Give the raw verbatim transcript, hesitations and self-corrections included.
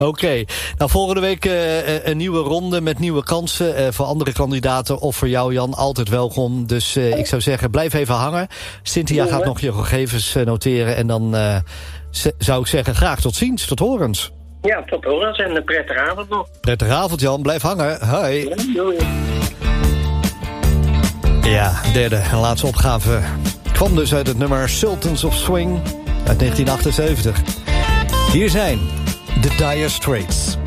Oké, okay. Nou volgende week uh, een nieuwe ronde met nieuwe kansen uh, voor andere kandidaten of voor jou Jan, altijd welkom. Dus uh, ik zou zeggen, blijf even hangen. Cynthia gaat nog je gegevens uh, noteren en dan uh, zou ik zeggen graag tot ziens, tot horens. Ja, tot horens en een prettige avond nog. Prettige avond Jan, blijf hangen. Hoi. Ja, doei. Ja, derde en laatste opgave kwam dus uit het nummer Sultans of Swing uit negentien achtenzeventig. Hier zijn The Dire Straits.